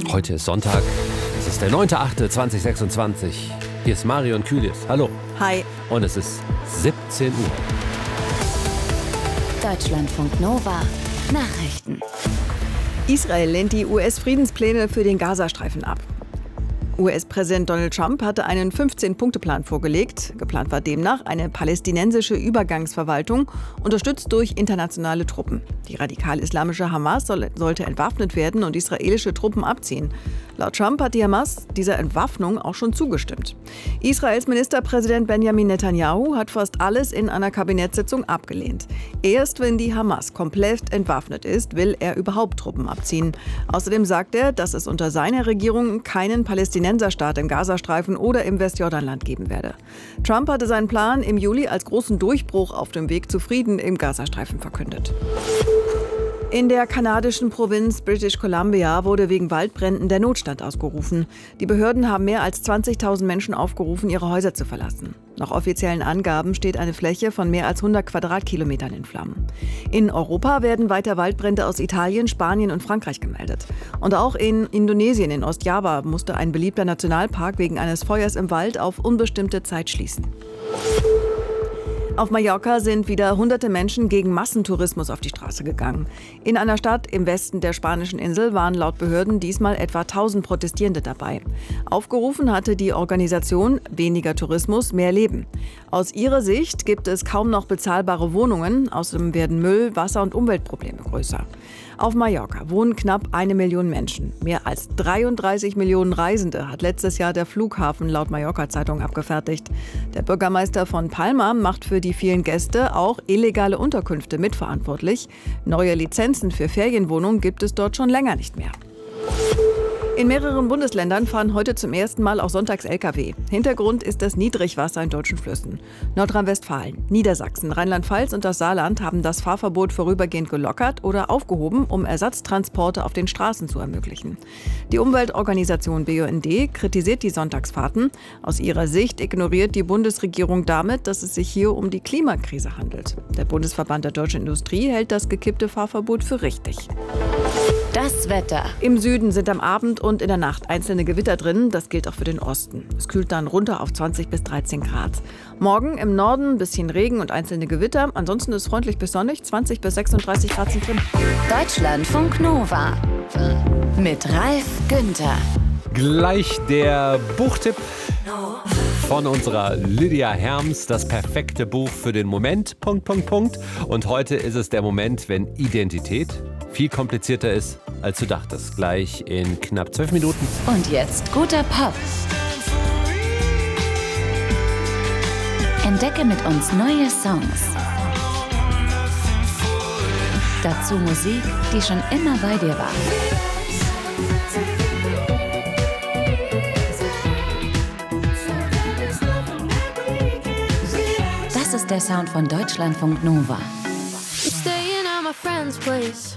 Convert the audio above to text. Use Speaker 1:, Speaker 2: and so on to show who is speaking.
Speaker 1: Heute ist Sonntag, es ist der 9.8.2026. Hier ist Marion Kühlis. Hallo.
Speaker 2: Hi.
Speaker 1: Und es ist 17 Uhr.
Speaker 3: Deutschlandfunk Nova. Nachrichten.
Speaker 2: Israel lehnt die US-Friedenspläne für den Gazastreifen ab. US-Präsident Donald Trump hatte einen 15-Punkte-Plan vorgelegt. Geplant war demnach eine palästinensische Übergangsverwaltung, unterstützt durch internationale Truppen. Die radikal-islamische Hamas sollte entwaffnet werden und israelische Truppen abziehen. Laut Trump hat die Hamas dieser Entwaffnung auch schon zugestimmt. Israels Ministerpräsident Benjamin Netanyahu hat fast alles in einer Kabinettssitzung abgelehnt. Erst wenn die Hamas komplett entwaffnet ist, will er überhaupt Truppen abziehen. Außerdem sagt er, dass es unter seiner Regierung keinen Palästinenserstaat im Gazastreifen oder im Westjordanland geben werde. Trump hatte seinen Plan im Juli als großen Durchbruch auf dem Weg zu Frieden im Gazastreifen verkündet. In der kanadischen Provinz British Columbia wurde wegen Waldbränden der Notstand ausgerufen. Die Behörden haben mehr als 20.000 Menschen aufgerufen, ihre Häuser zu verlassen. Nach offiziellen Angaben steht eine Fläche von mehr als 100 Quadratkilometern in Flammen. In Europa werden weiter Waldbrände aus Italien, Spanien und Frankreich gemeldet. Und auch in Indonesien, in Ostjava, musste ein beliebter Nationalpark wegen eines Feuers im Wald auf unbestimmte Zeit schließen. Auf Mallorca sind wieder hunderte Menschen gegen Massentourismus auf die Straße gegangen. In einer Stadt im Westen der spanischen Insel waren laut Behörden diesmal etwa 1000 Protestierende dabei. Aufgerufen hatte die Organisation Weniger Tourismus, mehr Leben. Aus ihrer Sicht gibt es kaum noch bezahlbare Wohnungen, außerdem werden Müll-, Wasser- und Umweltprobleme größer. Auf Mallorca wohnen knapp 1 Million Menschen. Mehr als 33 Millionen Reisende hat letztes Jahr der Flughafen laut Mallorca-Zeitung abgefertigt. Der Bürgermeister von Palma macht für die vielen Gäste auch illegale Unterkünfte mitverantwortlich. Neue Lizenzen für Ferienwohnungen gibt es dort schon länger nicht mehr. In mehreren Bundesländern fahren heute zum ersten Mal auch sonntags Lkw. Hintergrund ist das Niedrigwasser in deutschen Flüssen. Nordrhein-Westfalen, Niedersachsen, Rheinland-Pfalz und das Saarland haben das Fahrverbot vorübergehend gelockert oder aufgehoben, um Ersatztransporte auf den Straßen zu ermöglichen. Die Umweltorganisation BUND kritisiert die Sonntagsfahrten. Aus ihrer Sicht ignoriert die Bundesregierung damit, dass es sich hier um die Klimakrise handelt. Der Bundesverband der Deutschen Industrie hält das gekippte Fahrverbot für richtig.
Speaker 3: Das Wetter.
Speaker 2: Im Süden sind am Abend und in der Nacht einzelne Gewitter drin. Das gilt auch für den Osten. Es kühlt dann runter auf 20 bis 13 Grad. Morgen im Norden ein bisschen Regen und einzelne Gewitter. Ansonsten ist freundlich bis sonnig. 20 bis 36 Grad sind drin.
Speaker 3: Deutschlandfunk Nova. Mit Ralf Günther.
Speaker 1: Gleich der Buchtipp von unserer Lydia Herms. Das perfekte Buch für den Moment. ... Und heute ist es der Moment, wenn Identität viel komplizierter ist, als du dachtest. Gleich in knapp 12 Minuten.
Speaker 3: Und jetzt guter Pop. Entdecke mit uns neue Songs. Dazu Musik, die schon immer bei dir war. Das ist der Sound von Deutschlandfunk Nova.
Speaker 4: Staying at my friend's place.